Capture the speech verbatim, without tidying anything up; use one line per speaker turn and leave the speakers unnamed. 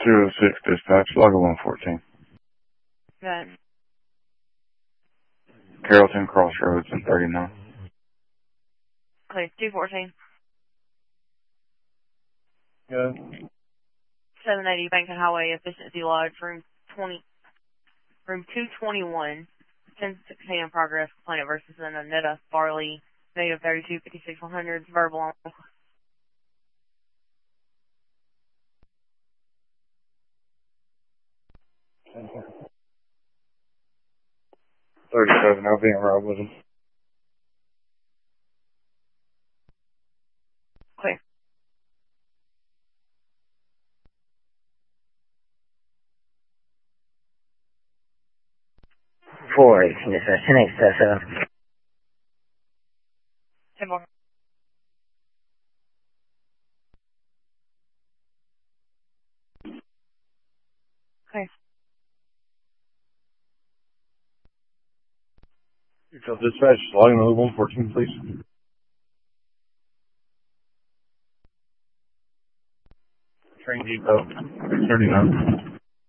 two oh six dispatch, log one fourteen.
Good.
Carrollton Crossroads and thirty-nine.
Clear. two fourteen.
Good.
seven eighty Banking Highway, Efficiency Lodge, room twenty, room two twenty-one. ten six a.m. progress, complaint versus an Anetta Farley, negative thirty-two, fifty-six, one hundred, verbal.
thirty-seven, I'll be in route with him.
Clear.
four eighteen, dispatch, ten eight seven.
ten more. Clear.
So dispatch, logging the one fourteen, please. Train depot, thirty-nine.